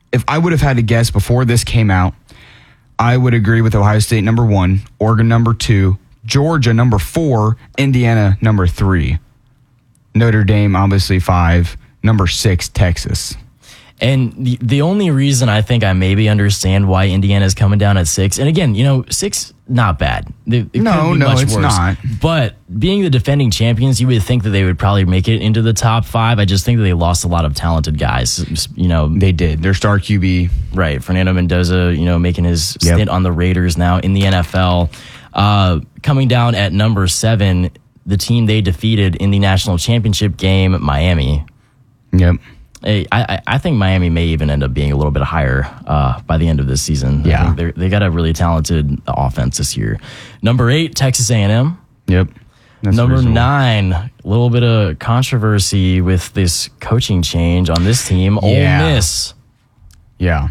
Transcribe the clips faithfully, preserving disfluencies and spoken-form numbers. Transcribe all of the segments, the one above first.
if I would have had to guess before this came out, I would agree with Ohio State number one, Oregon number two, Georgia number four, Indiana number three, Notre Dame obviously five, number six, Texas. And the, the only reason I think I maybe understand why Indiana's coming down at six, and again, you know, six, not bad. It, it no, no, much it's worse. not. But being the defending champions, you would think that they would probably make it into the top five. I just think that they lost a lot of talented guys. You know, they did. Their star Q B. Right. Fernando Mendoza, you know, making his Yep. stint on the Raiders now in the N F L. Uh, coming down at number seven, the team they defeated in the national championship game, Miami. Yep. I, I, I think Miami may even end up being a little bit higher uh, by the end of this season. Yeah. I think they got a really talented offense this year. Number eight, Texas A and M. Yep. That's Number reasonable. nine, a little bit of controversy with this coaching change on this team, Yeah. Ole Miss. Yeah.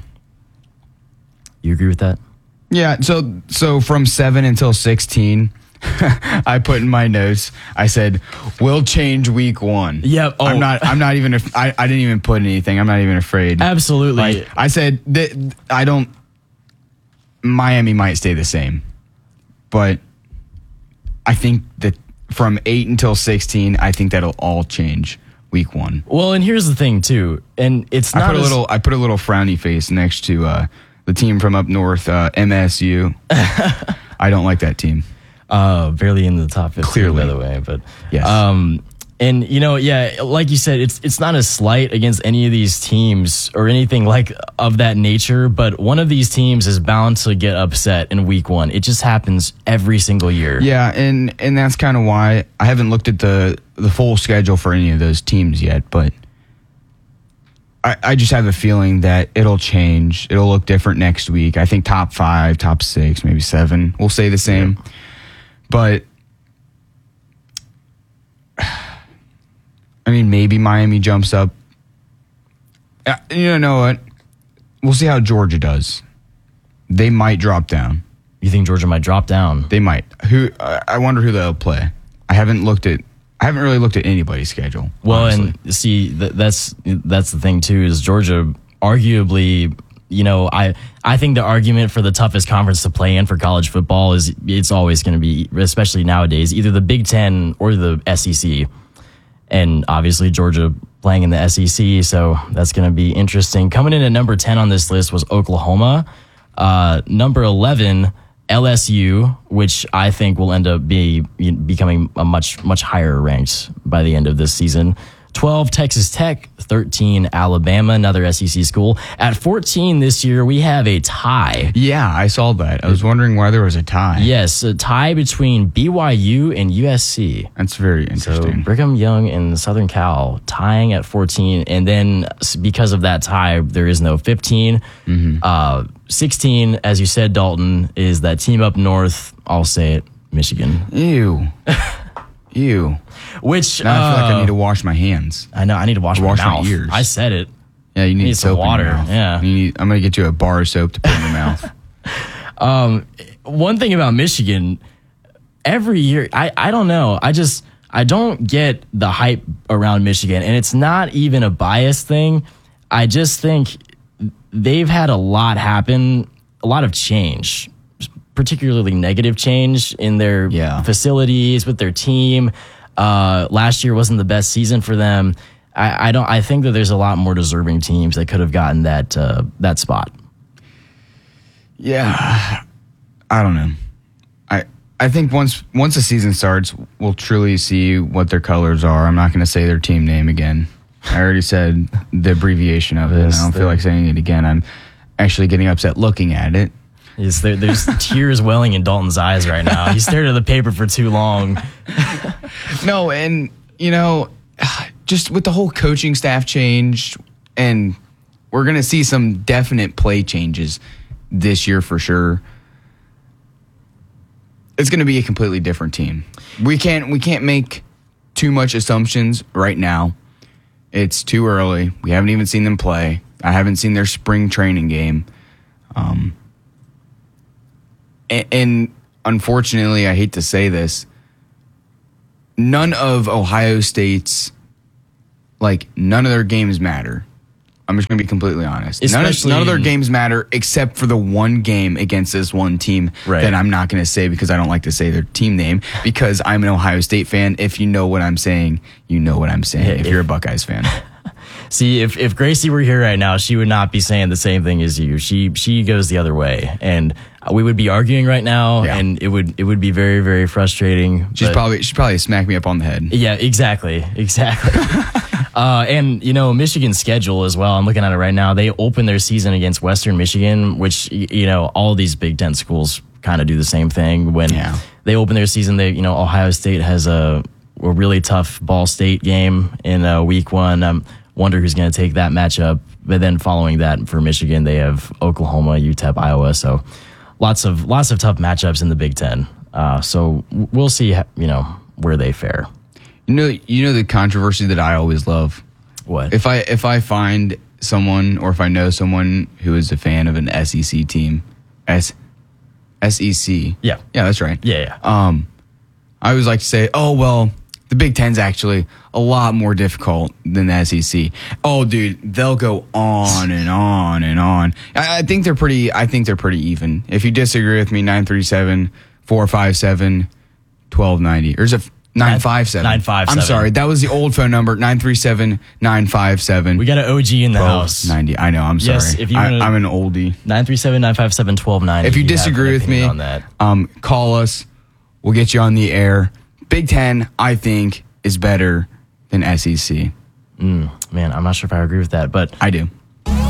You agree with that? Yeah, so so from seven until sixteen, I put in my notes. I said, "We'll change week one." Yep. Oh. I'm not. I'm not even. af- I, I didn't even put anything. I'm not even afraid. Absolutely. Like, I said that I don't. Miami might stay the same, but I think that from eight until sixteen, I think that'll all change week one. Well, and here's the thing too, and it's I not put a as- little. I put a little frowny face next to uh, the team from up north, uh, M S U. I don't like that team. Uh, barely in the top fifteen, Clearly. by the way. But Yes. um, and you know, yeah, like you said, it's it's not a slight against any of these teams or anything like of that nature. But one of these teams is bound to get upset in week one. It just happens every single year. Yeah, and and that's kind of why I haven't looked at the the full schedule for any of those teams yet, but I, I just have a feeling that it'll change. It'll look different next week. I think top five, top six, maybe seven will stay the same. Yeah. But I mean, maybe Miami jumps up. Uh, You know what? We'll see how Georgia does. They might drop down. You think Georgia might drop down? They might. Who? Uh, I wonder who they'll play. I haven't looked at. I haven't really looked at anybody's schedule. Well, honestly. and see, th- that's that's the thing too. Is Georgia arguably, you know, I I think the argument for the toughest conference to play in for college football is it's always going to be, especially nowadays, either the Big Ten or the S E C, and obviously Georgia playing in the S E C, so that's going to be interesting. Coming in at number ten on this list was Oklahoma. Uh, number eleven, L S U, which I think will end up be becoming a much much higher ranked by the end of this season. twelve, Texas Tech. thirteen, Alabama, another S E C school. At fourteen this year, we have a tie. yeah, I saw that. I was wondering why there was a tie. Yes, a tie between B Y U and U S C. That's very So interesting. Brigham Young and Southern Cal tying at fourteen, and then s- because of that tie, there is no fifteen. Mm-hmm. Uh, sixteen, as you said, Dalton, is that team up north. I'll say it, Michigan. Ew. Ew. Which Now I feel like I uh, need to wash my hands. I know I need to wash, Wash my my mouth. ears. I said it. Yeah, you need, Need some soap water, in your mouth. yeah. You need, I'm going to get you a bar of soap to put in your mouth. One thing about Michigan, every year, I, I don't know. I just, I don't get the hype around Michigan. And it's not even a bias thing. I just think they've had a lot happen, a lot of change, particularly negative change in their Yeah. facilities, with their team. Uh, last year wasn't the best season for them. I, I don't. I think that there's a lot more deserving teams that could have gotten that uh, that spot. Yeah, I don't know. I I think once once the season starts, we'll truly see what their colors are. I'm not going to say their team name again. I already said the abbreviation of it. And I don't feel like saying it again. I'm actually getting upset looking at it. Yes, there, there's tears welling in Dalton's eyes right now. He stared at the paper for too long. No, and you know, just with the whole coaching staff change, and we're going to see some definite play changes this year for sure. It's going to be a completely different team. We can't we can't make too much assumptions right now. It's too early. We haven't even seen them play. I haven't seen their spring training game. Um, and, and unfortunately, I hate to say this, none of Ohio State's, like, none of their games matter. I'm just going to be completely honest. None of, Especially none of their in- games matter except for the one game against this one team Right. that I'm not going to say because I don't like to say their team name because I'm an Ohio State fan. If you know what I'm saying, you know what I'm saying. Yeah, if if- you're a Buckeyes fan. See, if, if Gracie were here right now, she would not be saying the same thing as you. She she goes the other way, and we would be arguing right now, Yeah. and it would it would be very very frustrating. She's but- probably she'd probably smack me up on the head. Yeah, exactly, exactly. uh, and you know, Michigan's schedule as well. I'm looking at it right now. They open their season against Western Michigan, which y- you know, all these Big Ten schools kind of do the same thing. When Yeah. they open their season, they you know, Ohio State has a a really tough Ball State game in uh, week one. Um, wonder who's going to take that matchup. But then following that for Michigan, they have Oklahoma, U T E P, Iowa. So lots of lots of tough matchups in the Big Ten. Uh, so w- we'll see, how, you know, where they fare. You know, you know the controversy that I always love. What? If I if I find someone or if I know someone who is a fan of an S E C team, S S E C. Yeah. Yeah, that's right. Yeah, yeah. Um, I always like to say, oh well, the Big Ten's actually a lot more difficult than the S E C. Oh, dude, they'll go on and on and on. I, I think they're pretty. I think they're pretty even. If you disagree with me, nine three seven, four five seven, twelve ninety, or is it nine five seven? nine five I'm seven. sorry, that was the old phone number. Nine three seven nine five seven. We got an O G in the house. ninety. I know. I'm sorry. Yes, if you I, wanna- I'm an oldie. nine three seven, nine five seven, one two nine zero. If you disagree with me, on that. um, call us. We'll get you on the air. Big Ten, I think, is better than S E C. Man, I'm not sure if I agree with that, but I do.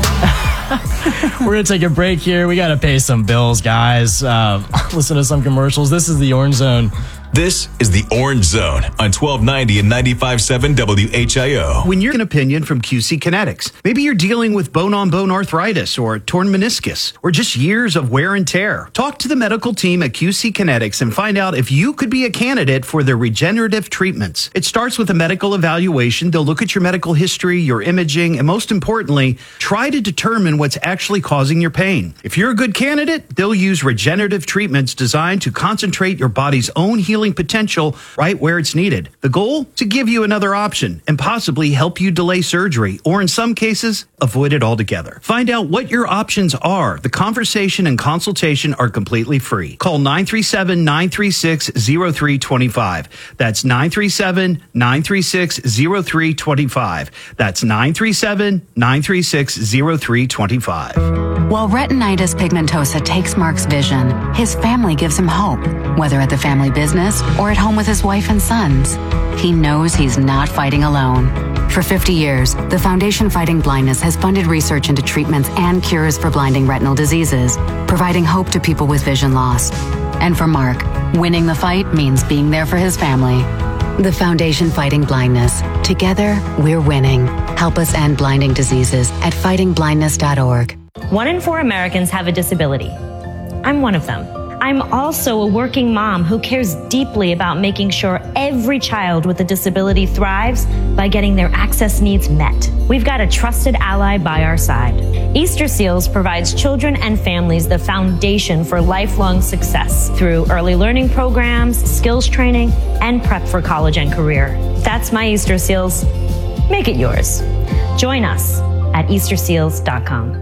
we're going to take a break here. We got to pay some bills, guys. Uh, listen to some commercials. This is the Orange Zone. This is the Orange Zone on twelve ninety and ninety-five point seven W H I O. When you're an opinion from Q C Kinetics, maybe you're dealing with bone-on-bone arthritis or torn meniscus or just years of wear and tear. Talk to the medical team at Q C Kinetics and find out if you could be a candidate for their regenerative treatments. It starts with a medical evaluation. They'll look at your medical history, your imaging, and most importantly, try to determine what's actually causing your pain. If you're a good candidate, they'll use regenerative treatments designed to concentrate your body's own healing potential right where it's needed. The goal? To give you another option and possibly help you delay surgery, or in some cases, avoid it altogether. Find out what your options are. The conversation and consultation are completely free. Call nine three seven, nine three six, zero three two five. That's nine three seven, nine three six, zero three two five. That's nine three seven, nine three six, zero three two five. While retinitis pigmentosa takes Mark's vision, his family gives him hope, whether at the family business or at home with his wife and sons. He knows he's not fighting alone. For fifty years, the Foundation Fighting Blindness has funded research into treatments and cures for blinding retinal diseases, providing hope to people with vision loss. And for Mark, winning the fight means being there for his family. The Foundation Fighting Blindness. Together, we're winning. Help us end blinding diseases at fighting blindness dot org. One in four Americans have a disability. I'm one of them. I'm also a working mom who cares deeply about making sure every child with a disability thrives by getting their access needs met. We've got a trusted ally by our side. Easter Seals provides children and families the foundation for lifelong success through early learning programs, skills training, and prep for college and career. That's my Easter Seals. Make it yours. Join us at easter seals dot com.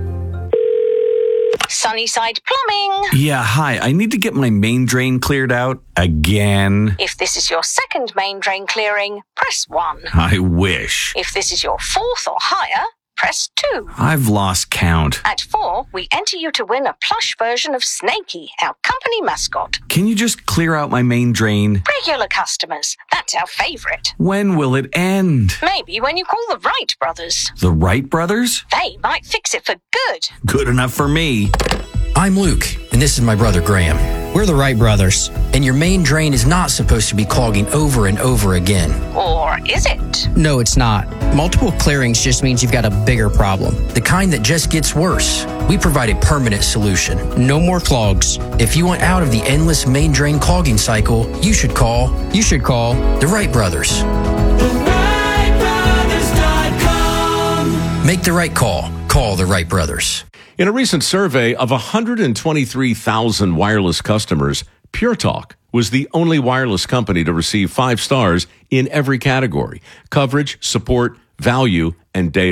Sunnyside Plumbing. Yeah, hi. I need to get my main drain cleared out again. If this is your second main drain clearing, press one. I wish. If this is your fourth or higher, press two. I've lost count. At four, we enter you to win a plush version of Snakey, our company mascot. Can you just clear out my main drain? Regular customers, that's our favorite. When will it end? Maybe when you call the Wright brothers. The Wright brothers? They might fix it for good. Good enough for me. I'm Luke, and this is my brother Graham. We're the Wright brothers, and your main drain is not supposed to be clogging over and over again. Or is it? No, it's not. Multiple clearings just means you've got a bigger problem, the kind that just gets worse. We provide a permanent solution. No more clogs. If you want out of the endless main drain clogging cycle, you should call, you should call the Wright brothers. The Wright brothers dot com. Make the right call. Call the Wright brothers. In a recent survey of one hundred twenty-three thousand wireless customers, Pure Talk was the only wireless company to receive five stars in every category: coverage, support, value, and data.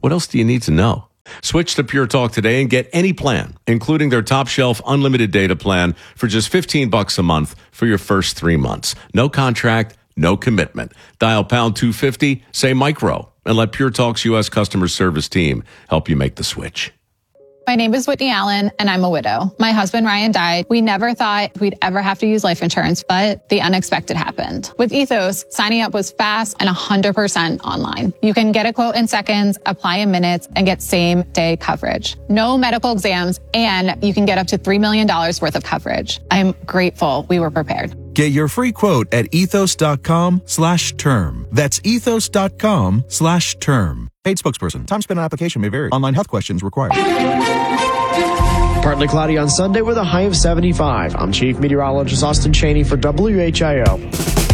What else do you need to know? Switch to Pure Talk today and get any plan, including their top shelf unlimited data plan for just fifteen bucks a month for your first three months. No contract, no commitment. Dial pound two fifty, say micro, and let Pure Talk's U S customer service team help you make the switch. My name is Whitney Allen, and I'm a widow. My husband, Ryan, died. We never thought we'd ever have to use life insurance, but the unexpected happened. With Ethos, signing up was fast and one hundred percent online. You can get a quote in seconds, apply in minutes, and get same-day coverage. No medical exams, and you can get up to three million dollars worth of coverage. I'm grateful we were prepared. Get your free quote at ethos.com slash term. That's ethos.com slash term. Paid spokesperson. Time spent on application may vary. Online health questions required. Partly cloudy on Sunday with a high of seventy-five. I'm Chief Meteorologist Austin Cheney for W H I O.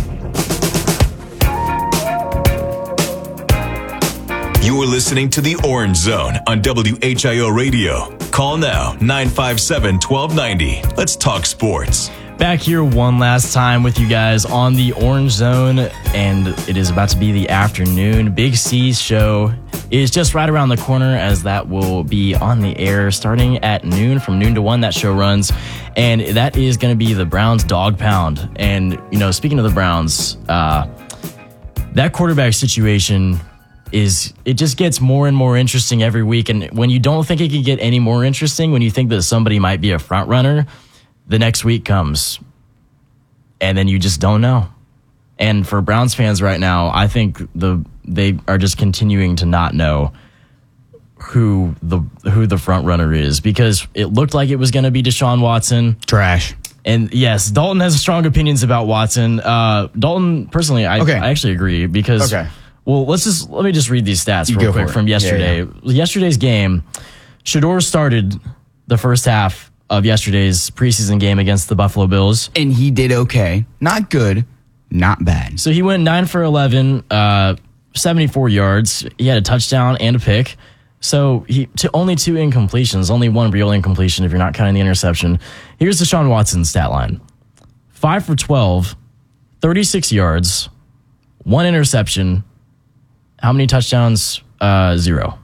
You're listening to The Orange Zone on W H I O Radio. Call now, nine five seven, one two nine zero. Let's talk sports. Back here one last time with you guys on the Orange Zone, and it is about to be the afternoon. Big C's show is just right around the corner, as that will be on the air starting at noon. From noon to one, that show runs, and that is going to be the Browns Dog Pound. And, you know, speaking of the Browns, uh, that quarterback situation is, it just gets more and more interesting every week. And when you don't think it can get any more interesting, when you think that somebody might be a front runner, the next week comes, and then you just don't know. And for Browns fans right now, I think the they are just continuing to not know who the who the front runner is, because it looked like it was going to be Deshaun Watson. Trash. And yes, Dalton has strong opinions about Watson. Uh, Dalton, personally, I, okay. I actually agree, because okay. well, let's just let me just read these stats you real quick from yesterday. Yeah, yeah. Yesterday's game, Shedeur started the first half of yesterday's preseason game against the Buffalo Bills. And he did okay. Not good, not bad. So he went nine for eleven, uh, seventy-four yards. He had a touchdown and a pick. So he to only two incompletions, only one real incompletion if you're not counting the interception. Here's Deshaun Watson's stat line. five for twelve, thirty-six yards, one interception. How many touchdowns? Uh, zero.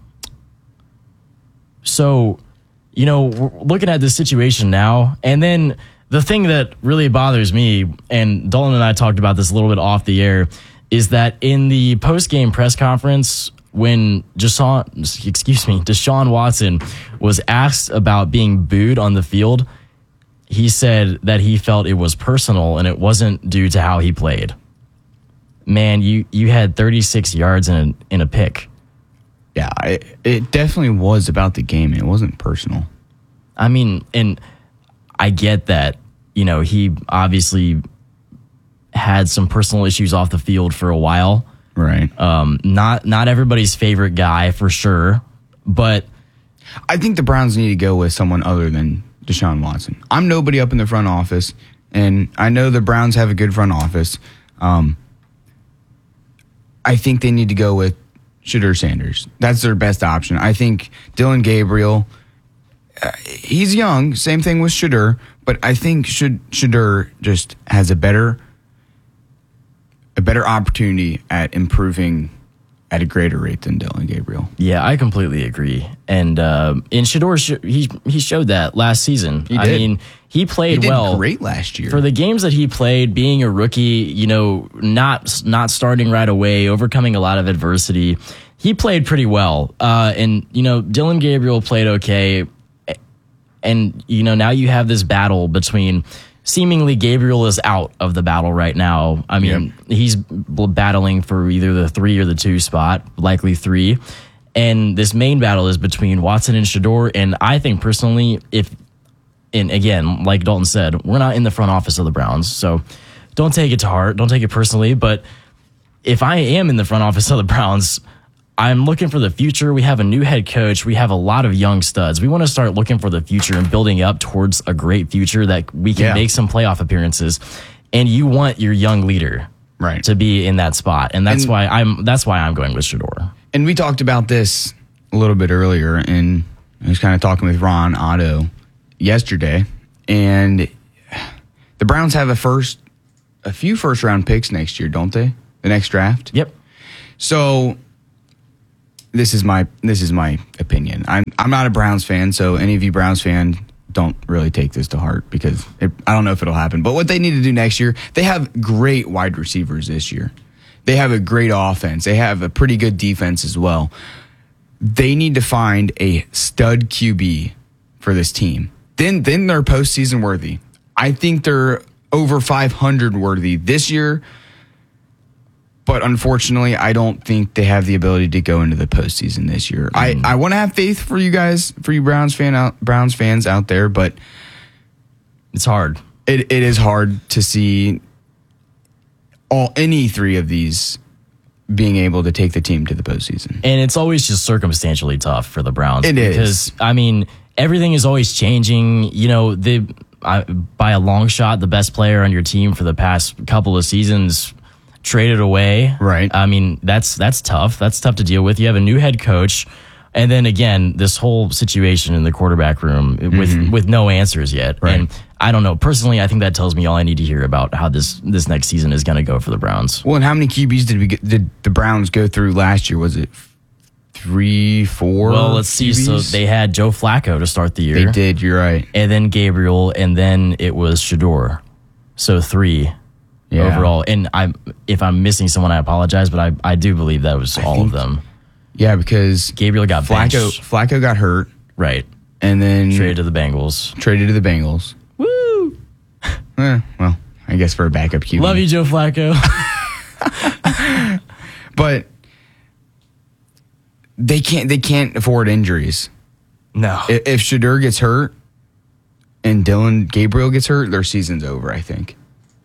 So, you know, we're looking at this situation now, and then the thing that really bothers me, and Dolan and I talked about this a little bit off the air, is that in the post-game press conference, when Deshaun, excuse me, Deshaun Watson was asked about being booed on the field, he said that he felt it was personal and it wasn't due to how he played. Man, you you had thirty-six yards in a, in a pick. Yeah, it, it definitely was about the game, and it wasn't personal. I mean, and I get that, you know, he obviously had some personal issues off the field for a while. Right. Um, not not everybody's favorite guy, for sure, but I think the Browns need to go with someone other than Deshaun Watson. I'm nobody up in the front office, and I know the Browns have a good front office. Um, I think they need to go with Shedeur Sanders. That's their best option. I think Dylan Gabriel, uh, he's young, same thing with Shedeur, but I think Shedeur just has a better a better opportunity at improving at a greater rate than Dylan Gabriel. Yeah, I completely agree. And uh, in Shedeur, he he showed that last season. He I did. mean, he played he did well. Great last year for the games that he played. Being a rookie, you know, not not starting right away, overcoming a lot of adversity. He played pretty well. Uh, and you know, Dylan Gabriel played okay. And you know, now you have this battle between. Seemingly, Gabriel is out of the battle right now. I mean, yep. he's battling for either the three or the two spot, likely three. And this main battle is between Watson and Shedeur. And I think personally, if, and again, like Dalton said, we're not in the front office of the Browns. So don't take it to heart. Don't take it personally. But if I am in the front office of the Browns, I'm looking for the future. We have a new head coach. We have a lot of young studs. We want to start looking for the future and building up towards a great future that we can yeah. make some playoff appearances. And you want your young leader right. to be in that spot. And that's and, why I'm that's why I'm going with Shedeur. And we talked about this a little bit earlier, and I was kind of talking with Ron Otto yesterday. And the Browns have a first a few first round picks next year, don't they? The next draft? Yep. So this is my this is my opinion. I'm I'm not a Browns fan, so any of you Browns fan, don't really take this to heart because it, I don't know if it'll happen. But what they need to do next year, they have great wide receivers this year. They have a great offense. They have a pretty good defense as well. They need to find a stud Q B for this team. Then then they're postseason worthy. I think they're over five hundred worthy this year. But unfortunately, I don't think they have the ability to go into the postseason this year. Mm. I, I want to have faith for you guys, for you Browns fan out, Browns fans out there, but it's hard. It it is hard to see all any three of these being able to take the team to the postseason. And it's always just circumstantially tough for the Browns. It because, is. Because, I mean, everything is always changing. You know, the I, by a long shot, the best player on your team for the past couple of seasons traded away. Right. I mean, that's that's tough. That's tough to deal with. You have a new head coach. And then again, this whole situation in the quarterback room with mm-hmm. with no answers yet. Right. And I don't know. Personally, I think that tells me all I need to hear about how this this next season is going to go for the Browns. Well, and how many Q Bs did we get, did the Browns go through last year? Was it three, four? Well, let's see. Q Bs? So they had Joe Flacco to start the year. They did. You're right. And then Gabriel, and then it was Shador. So three. Yeah. Overall, and I'm if I'm missing someone, I apologize, but I, I do believe that was I all think, of them. Yeah, because Gabriel got Flacco. benched. Flacco got hurt, right, and then traded to the Bengals. Traded to the Bengals. Woo! eh, well, I guess for a backup Q B. Love you, Joe Flacco. But they can't they can't afford injuries. No, if, if Shador gets hurt and Dylan Gabriel gets hurt, their season's over. I think.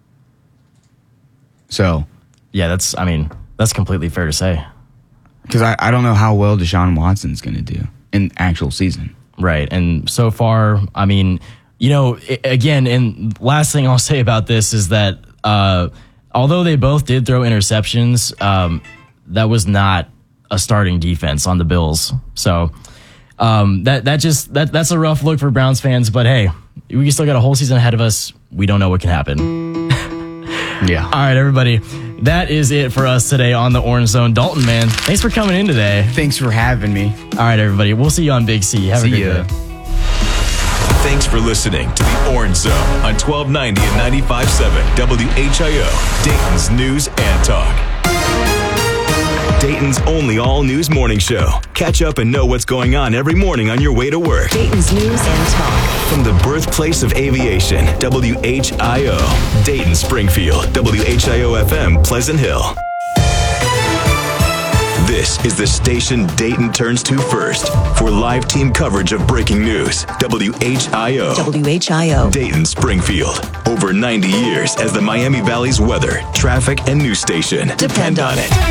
So, yeah, that's, I mean, that's completely fair to say. Because I, I don't know how well Deshaun Watson's going to do in actual season. Right. And so far, I mean, you know, it, again, and last thing I'll say about this is that uh, although they both did throw interceptions, um, that was not a starting defense on the Bills. So um, that that just that that's a rough look for Browns fans. But hey, we still got a whole season ahead of us. We don't know what can happen. Yeah. All right, everybody. That is it for us today on the Orange Zone. Dalton, man, thanks for coming in today. Thanks for having me. All right, everybody. We'll see you on Big C. Have see a good ya. day. Thanks for listening to the Orange Zone on twelve ninety and ninety-five point seven W H I O, Dayton's News and Talk. Dayton's only all-news morning show. Catch up and know what's going on every morning on your way to work. Dayton's News and Talk. From the birthplace of aviation, W H I O, Dayton, Springfield, W H I O F M, Pleasant Hill. This is the station Dayton turns to first for live team coverage of breaking news. W H I O. W H I O. Dayton, Springfield. Over ninety years as the Miami Valley's weather, traffic, and news station. Depend on it.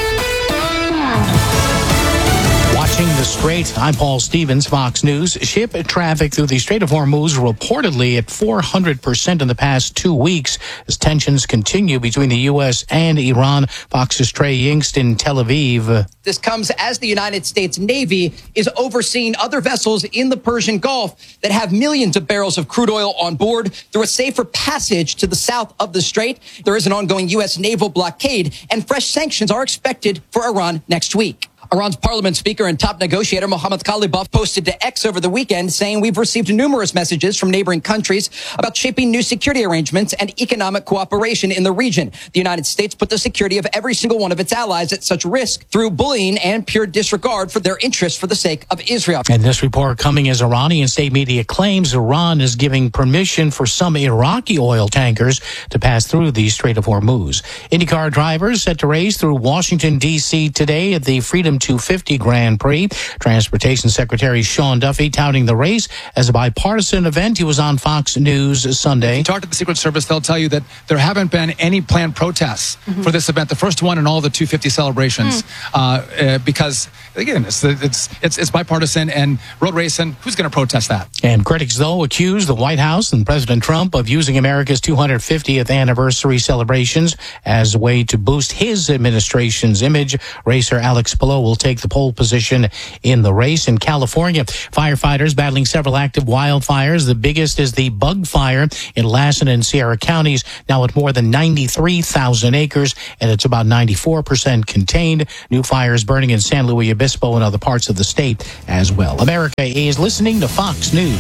Watching the Strait, I'm Paul Stevens, Fox News. Ship traffic through the Strait of Hormuz reportedly at four hundred percent in the past two weeks as tensions continue between the U S and Iran. Fox's Trey Yingst in Tel Aviv. This comes as the United States Navy is overseeing other vessels in the Persian Gulf that have millions of barrels of crude oil on board through a safer passage to the south of the Strait. There is an ongoing U S naval blockade, and fresh sanctions are expected for Iran next week. Iran's parliament speaker and top negotiator Mohammad Khalibaf posted to X over the weekend saying we've received numerous messages from neighboring countries about shaping new security arrangements and economic cooperation in the region. The United States put the security of every single one of its allies at such risk through bullying and pure disregard for their interests for the sake of Israel. And this report coming as Iranian state media claims Iran is giving permission for some Iraqi oil tankers to pass through the Strait of Hormuz. IndyCar drivers set to race through Washington, D C today at the Freedom two fifty Grand Prix. Transportation Secretary Sean Duffy touting the race as a bipartisan event. He was on Fox News Sunday. If you talk to the Secret Service, they'll tell you that there haven't been any planned protests mm-hmm. for this event, the first one in all the two fifty celebrations, mm. uh, uh, because again, it's, it's it's it's bipartisan and road racing. Who's going to protest that? And critics, though, accuse the White House and President Trump of using America's two hundred fiftieth anniversary celebrations as a way to boost his administration's image. Racer Alex Palou will take the pole position in the race. In California, firefighters battling several active wildfires. The biggest is the bug fire in Lassen and Sierra counties, now at more than ninety-three thousand acres, and it's about ninety-four percent contained. New fires burning in San Luis Obispo and other parts of the state as well. America is listening to Fox News.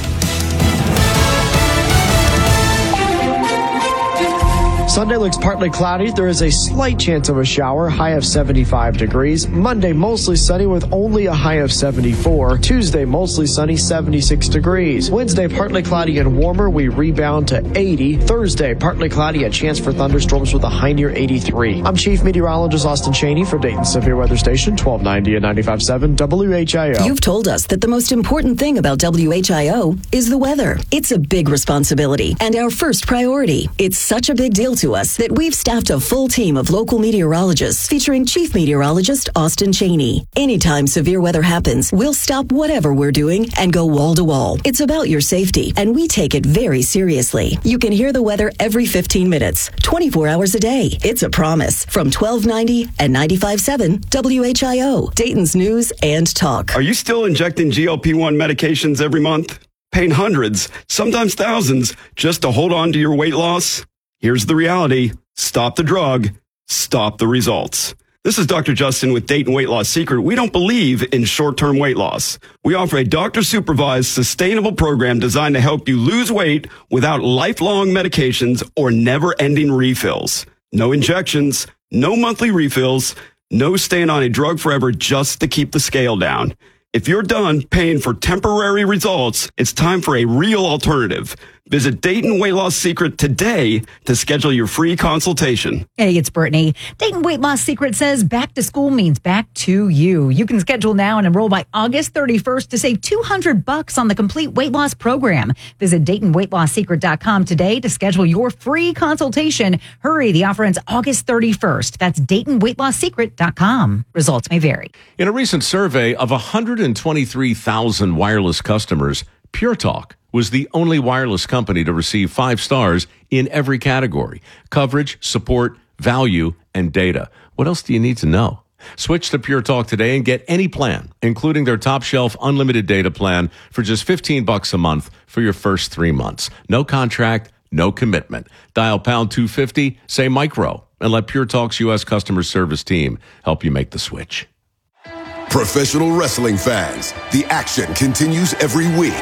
Sunday looks partly cloudy. There is a slight chance of a shower, high of seventy-five degrees. Monday, mostly sunny with only a high of seventy-four. Tuesday, mostly sunny, seventy-six degrees. Wednesday, partly cloudy and warmer. We rebound to eighty. Thursday, partly cloudy, a chance for thunderstorms with a high near eighty-three. I'm Chief Meteorologist Austin Cheney for Dayton Severe Weather Station, twelve ninety and ninety-five point seven W H I O. You've told us that the most important thing about W H I O is the weather. It's a big responsibility and our first priority. It's such a big deal to us that we've staffed a full team of local meteorologists featuring Chief Meteorologist Austin Cheney. Anytime severe weather happens, we'll stop whatever we're doing and go wall to wall. It's about your safety, and we take it very seriously. You can hear the weather every fifteen minutes, twenty-four hours a day. It's a promise. From twelve ninety and ninety-five point seven W H I O, Dayton's News and Talk. Are you still injecting G L P one medications every month? Paying hundreds, sometimes thousands, just to hold on to your weight loss? Here's the reality. Stop the drug. Stop the results. This is Doctor Justin with Dayton Weight Loss Secret. We don't believe in short-term weight loss. We offer a doctor-supervised, sustainable program designed to help you lose weight without lifelong medications or never-ending refills. No injections, no monthly refills, no staying on a drug forever just to keep the scale down. If you're done paying for temporary results, it's time for a real alternative. Visit Dayton Weight Loss Secret today to schedule your free consultation. Hey, it's Brittany. Dayton Weight Loss Secret says back to school means back to you. You can schedule now and enroll by August thirty-first to save two hundred bucks on the complete weight loss program. Visit Dayton Weight Loss Secret dot com today to schedule your free consultation. Hurry, the offer ends August thirty-first. That's Dayton Weight Loss Secret dot com. Results may vary. In a recent survey of one hundred twenty-three thousand wireless customers, Pure Talk was the only wireless company to receive five stars in every category: coverage, support, value, and data. What else do you need to know? Switch to Pure Talk today and get any plan, including their top shelf unlimited data plan for just fifteen bucks a month for your first three months. No contract, no commitment. Dial pound two fifty, say micro, and let Pure Talk's U S customer service team help you make the switch. Professional wrestling fans, the action continues every week.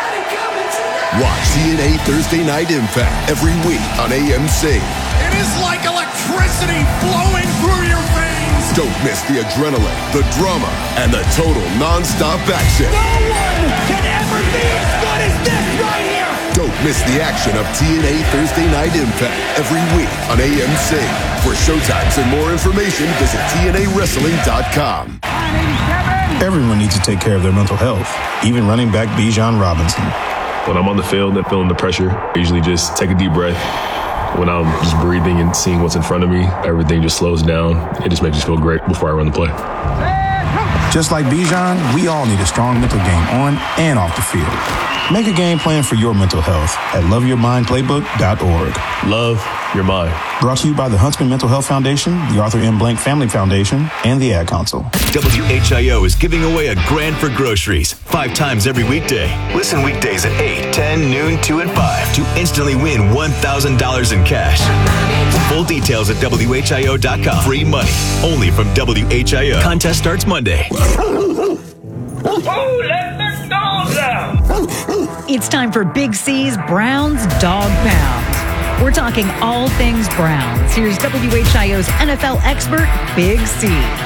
Watch T N A Thursday Night Impact every week on A M C. It is like electricity flowing through your veins. Don't miss the adrenaline, the drama, and the total non-stop action. No one can ever be as good as this right here. Don't miss the action of T N A Thursday Night Impact every week on A M C. For showtimes and more information, visit T N A wrestling dot com. Everyone needs to take care of their mental health, even running back Bijan Robinson. When I'm on the field and feeling the pressure, I usually just take a deep breath. When I'm just breathing and seeing what's in front of me, everything just slows down. It just makes me feel great before I run the play. Just like Bijan, we all need a strong mental game on and off the field. Make a game plan for your mental health at love your mind playbook dot org. Love your mind. Brought to you by the Huntsman Mental Health Foundation, the Arthur M. Blank Family Foundation, and the Ad Council. W H I O is giving away a grand for groceries five times every weekday. Listen weekdays at eight, ten, noon, two, and five to instantly win one thousand dollars in cash. Full details at W H I O dot com. Free money only from W H I O. Contest starts Monday. It's time for Big C's Browns Dog Pound. We're talking all things Browns. Here's W H I O's N F L expert, Big C.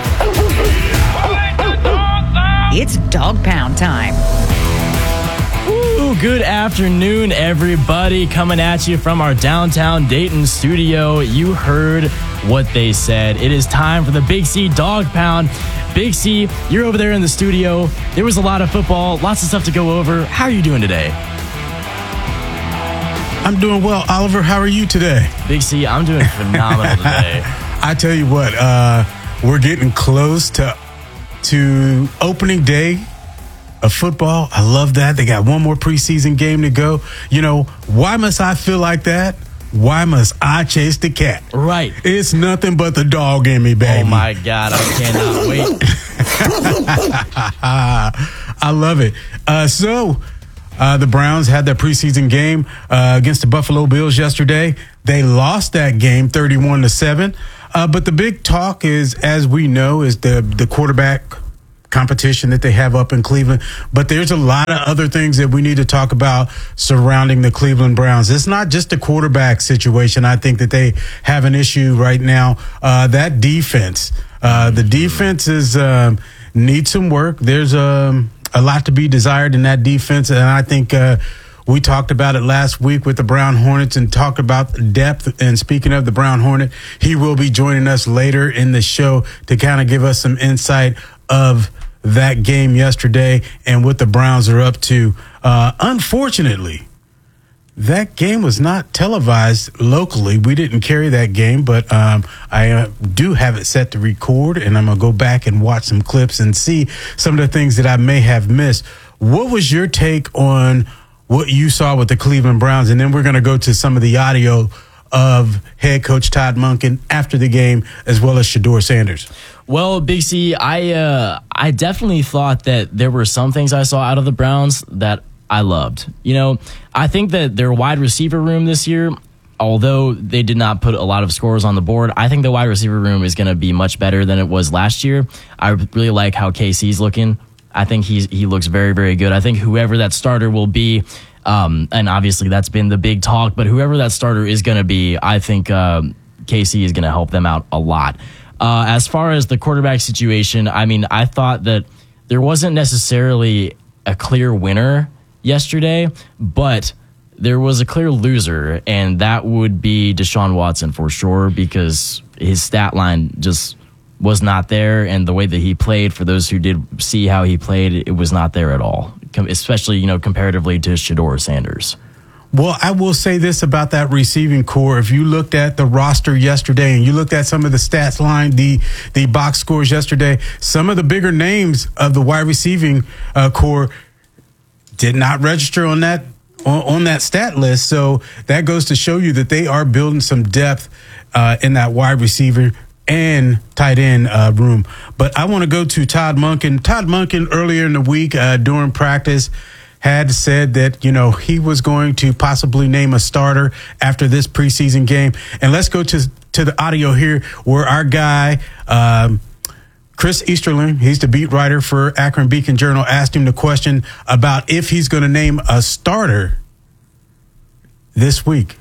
It's Dog Pound time. Ooh, good afternoon, everybody. Coming at you from our downtown Dayton studio. You heard what they said. It is time for the Big C Dog Pound. Big C, you're over there in the studio. There was a lot of football, lots of stuff to go over. How are you doing today? I'm doing well. Oliver, how are you today? Big C, I'm doing phenomenal today. I tell you what, uh, we're getting close to to opening day of football. I love that. They got one more preseason game to go. You know, why must I feel like that? why must I chase the cat? Right. It's nothing but the dog in me, baby. Oh, my God. I cannot wait. I love it. Uh, so, uh, the Browns had their preseason game uh, against the Buffalo Bills yesterday. They lost that game thirty-one to seven. Uh, but the big talk is, as we know, is the, the quarterback competition that they have up in Cleveland. But there's a lot of other things that we need to talk about surrounding the Cleveland Browns. It's not just a quarterback situation. I think that they have an issue right now. Uh, that defense, uh, the defense is um, needs some work. There's um, a lot to be desired in that defense. And I think uh, we talked about it last week with the Brown Hornets and talked about depth. And speaking of the Brown Hornet, he will be joining us later in the show to kind of give us some insight of that game yesterday and what the Browns are up to. Uh, unfortunately, that game was not televised locally. We didn't carry that game, but um, I uh, do have it set to record, and I'm going to go back and watch some clips and see some of the things that I may have missed. What was your take on what you saw with the Cleveland Browns? And then we're going to go to some of the audio of head coach Todd Monken after the game, as well as Shedeur Sanders. Well, Big C, I uh, I definitely thought that there were some things I saw out of the Browns that I loved. You know, I think that their wide receiver room this year, although they did not put a lot of scores on the board, I think the wide receiver room is going to be much better than it was last year. I really like how K C's looking. I think he's he looks very, very good. I think whoever that starter will be, um, and obviously that's been the big talk, but whoever that starter is going to be, I think uh, K C is going to help them out a lot. Uh, as far as the quarterback situation, I mean, I thought that there wasn't necessarily a clear winner yesterday, but there was a clear loser, and that would be Deshaun Watson for sure, because his stat line just was not there, and the way that he played, for those who did see how he played, it was not there at all, especially, you know, comparatively to Shedeur Sanders. Well, I will say this about that receiving core. If you looked at the roster yesterday and you looked at some of the stats line, the the box scores yesterday, some of the bigger names of the wide receiving uh, core did not register on that on, on that stat list. So that goes to show you that they are building some depth uh, in that wide receiver and tight end uh, room. But I want to go to Todd Monken. Todd Monken earlier in the week uh, during practice had said that, you know, he was going to possibly name a starter after this preseason game. And let's go to to the audio here where our guy, um, Chris Easterling, he's the beat writer for Akron Beacon Journal, asked him the question about if he's going to name a starter this week.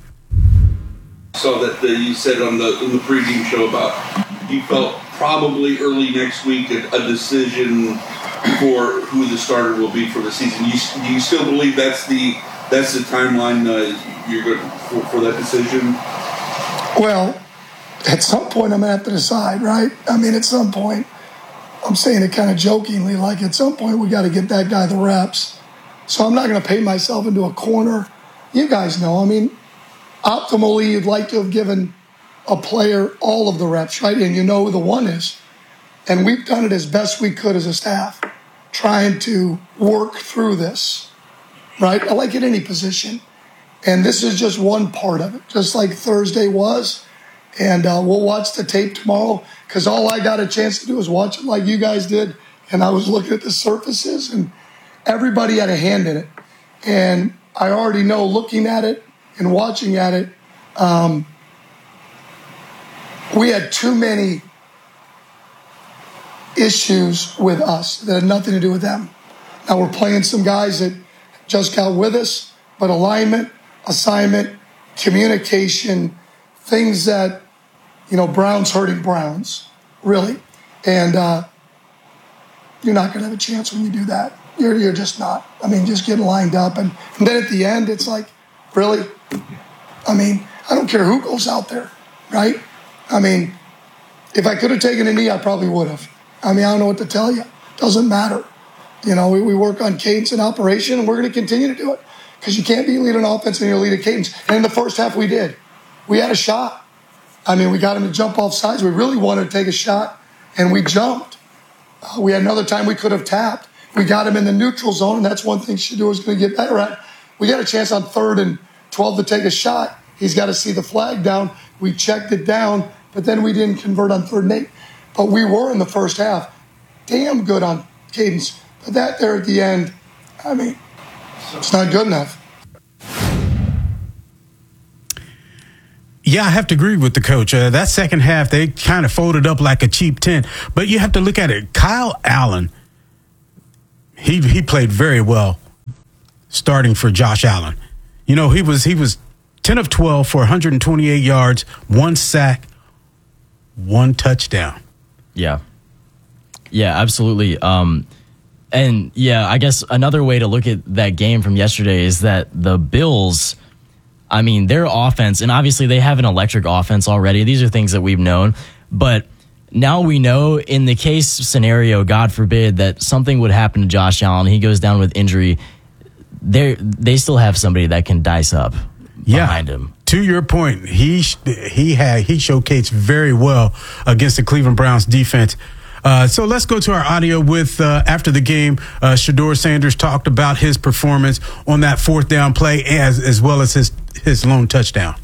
So that the, you said on the, in the pregame show about you felt probably early next week a, a decision for who the starter will be for the season. You, do you still believe that's the that's the timeline uh, you're going for, for that decision? Well, at some point I'm going to have to decide, right? I mean, at some point, I'm saying it kind of jokingly, like at some point we got to get that guy the reps. So I'm not going to paint myself into a corner. You guys know, I mean, optimally you'd like to have given a player all of the reps, right? And you know who the one is. And we've done it as best we could as a staff, trying to work through this, right? I like at any position. And this is just one part of it, just like Thursday was. And uh, we'll watch the tape tomorrow, because all I got a chance to do is watch it like you guys did. And I was looking at the surfaces, and everybody had a hand in it. And I already know, looking at it and watching at it, um, we had too many issues with us that had nothing to do with them. Now we're playing some guys that just got with us, but alignment, assignment, communication, things that, you know, Browns hurting Browns, really. And uh, you're not going to have a chance when you do that. You're, you're just not. I mean, just get lined up. And, and then at the end, it's like, really? I mean, I don't care who goes out there, right? I mean, if I could have taken a knee, I probably would have. I mean, I don't know what to tell you. Doesn't matter. You know, we, we work on cadence and operation, and we're going to continue to do it, because you can't be leading offense and you're leading cadence. And in the first half, we did. We had a shot. I mean, we got him to jump off sides. We really wanted to take a shot, and we jumped. Uh, we had another time we could have tapped. We got him in the neutral zone, and that's one thing Shedeur is going to get better at. We got a chance on third and twelve to take a shot, He's got to see the flag down. We checked it down, but then we didn't convert on third and eight. But we were in the first half damn good on cadence. But that there at the end, I mean, it's not good enough. Yeah, I have to agree with the coach. Uh, that second half, they kind of folded up like a cheap tent. But you have to look at it. Kyle Allen, he he played very well starting for Josh Allen. You know, he was he was ten of twelve for one hundred twenty-eight yards, one sack, one touchdown. Yeah. Yeah, absolutely. Um, and yeah, I guess another way to look at that game from yesterday is that the Bills, I mean, their offense, and obviously they have an electric offense already. These are things that we've known. But now we know in the case scenario, God forbid, that something would happen to Josh Allen, he goes down with injury, they they still have somebody that can dice up yeah. behind him. To your point, he he had he showcased very well against the Cleveland Browns defense. Uh, so let's go to our audio with uh, after the game. Uh, Shedeur Sanders talked about his performance on that fourth down play as as well as his his lone touchdown.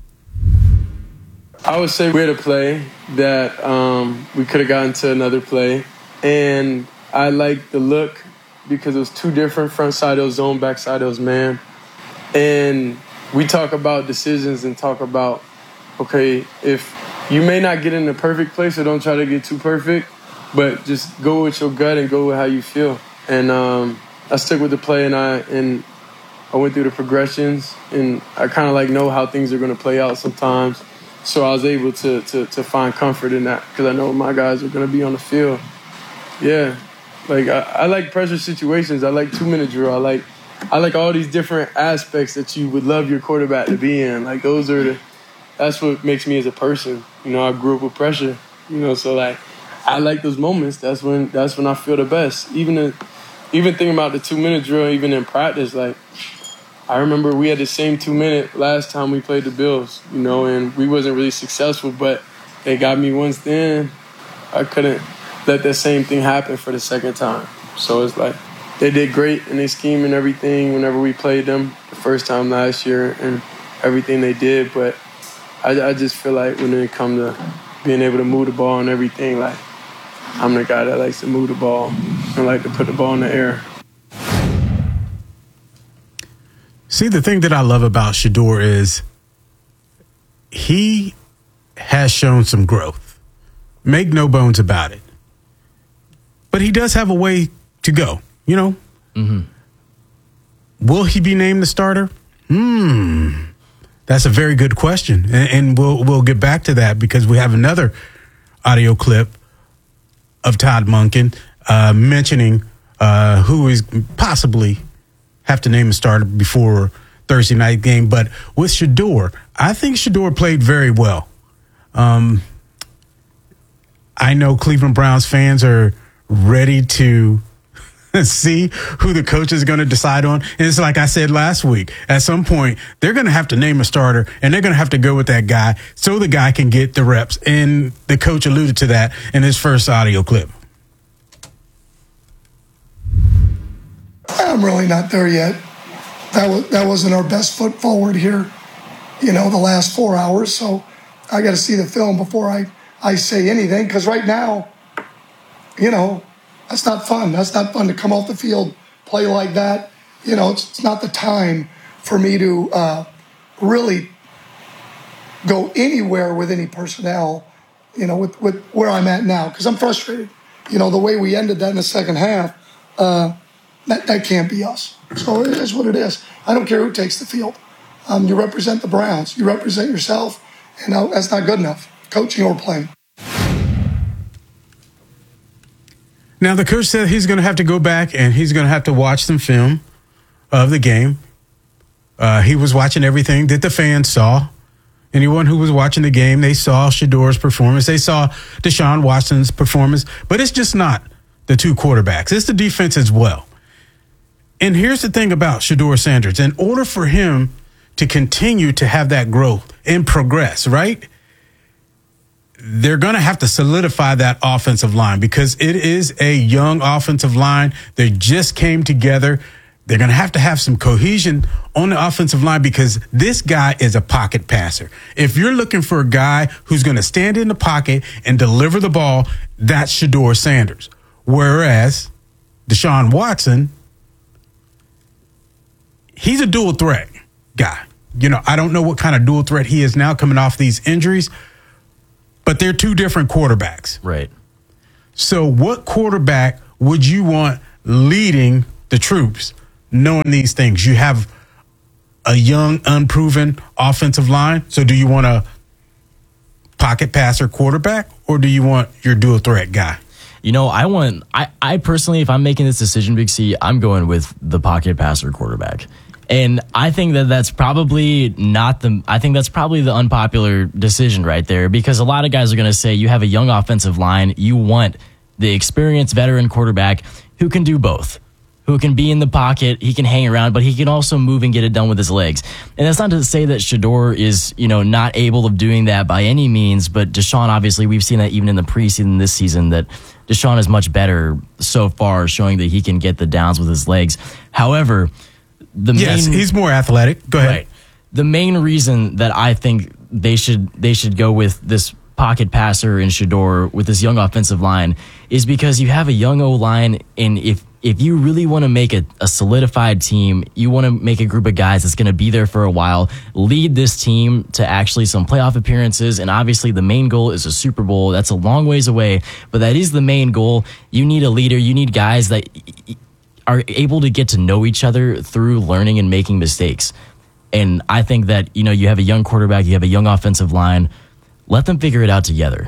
I would say we had a play that um, we could have gotten to another play, and I liked the look because it was two different front side of zone, back side of man, and we talk about decisions and talk about, okay, if you may not get in the perfect place, so don't try to get too perfect, but just go with your gut and go with how you feel. And um, I stuck with the play, and I and I went through the progressions, and I kind of like know how things are going to play out sometimes. So I was able to to, to find comfort in that because I know my guys are going to be on the field. Yeah, like I, I like pressure situations. I like two-minute drill. I like I like all these different aspects that you would love your quarterback to be in. Like those are the, that's what makes me as a person. You know, I grew up with pressure. You know, so like I like those moments. That's when that's when I feel the best. Even the, even thinking about the two-minute drill, even in practice, like I remember we had the same two-minute last time we played the Bills. You know, and we wasn't really successful, but they got me once then. I couldn't let that same thing happen for the second time. So it's like they did great in their scheme and everything whenever we played them the first time last year and everything they did. But I, I just feel like when it comes to being able to move the ball and everything, like I'm the guy that likes to move the ball and like to put the ball in the air. See, the thing that I love about Shedeur is he has shown some growth. Make no bones about it. But he does have a way to go, you know? Mm-hmm. Will he be named the starter? Hmm. That's a very good question. And, and we'll we'll get back to that because we have another audio clip of Todd Monken uh, mentioning uh, who is possibly have to name a starter before Thursday night game. But with Shedeur, I think Shedeur played very well. Um, I know Cleveland Browns fans are ready to see who the coach is going to decide on. And it's like I said last week, at some point, they're going to have to name a starter and they're going to have to go with that guy so the guy can get the reps. And the coach alluded to that in his first audio clip. I'm really not there yet. That was that wasn't our best foot forward here, you know, the last four hours. So I got to see the film before I, I say anything. Because right now, you know, that's not fun. That's not fun to come off the field, play like that. You know, it's, it's not the time for me to uh, really go anywhere with any personnel, you know, with, with where I'm at now. Because I'm frustrated. You know, the way we ended that in the second half, uh, that, that can't be us. So it is what it is. I don't care who takes the field. Um, you represent the Browns. You represent yourself. And uh, that's not good enough, coaching or playing. Now, the coach said he's going to have to go back and he's going to have to watch some film of the game. Uh, he was watching everything that the fans saw. Anyone who was watching the game, they saw Shedeur's performance. They saw Deshaun Watson's performance. But it's just not the two quarterbacks. It's the defense as well. And here's the thing about Shedeur Sanders. In order for him to continue to have that growth and progress, right? They're going to have to solidify that offensive line because it is a young offensive line. They just came together. They're going to have to have some cohesion on the offensive line because this guy is a pocket passer. If you're looking for a guy who's going to stand in the pocket and deliver the ball, that's Shedeur Sanders. Whereas Deshaun Watson, he's a dual threat guy. You know, I don't know what kind of dual threat he is now coming off these injuries, but they're two different quarterbacks. Right. So what quarterback would you want leading the troops knowing these things? You have a young, unproven offensive line. So do you want a pocket passer quarterback or do you want your dual threat guy? You know, I want, I, I personally, if I'm making this decision, Big C, I'm going with the pocket passer quarterback. And I think that that's probably not the, I think that's probably the unpopular decision right there because a lot of guys are going to say you have a young offensive line. You want the experienced veteran quarterback who can do both, who can be in the pocket. He can hang around, but he can also move and get it done with his legs. And that's not to say that Shedeur is, you know, not able of doing that by any means. But Deshaun, obviously, we've seen that even in the preseason this season that Deshaun is much better so far, showing that he can get the downs with his legs. However, the yes, main, he's more athletic. Go ahead. Right. The main reason that I think they should they should go with this pocket passer in Shedeur with this young offensive line is because you have a young O-line, and if if you really want to make a, a solidified team, you want to make a group of guys that's going to be there for a while, lead this team to actually some playoff appearances, and obviously the main goal is a Super Bowl. That's a long ways away, but that is the main goal. You need a leader. You need guys that are able to get to know each other through learning and making mistakes. And I think that, you know, you have a young quarterback, you have a young offensive line. Let them figure it out together.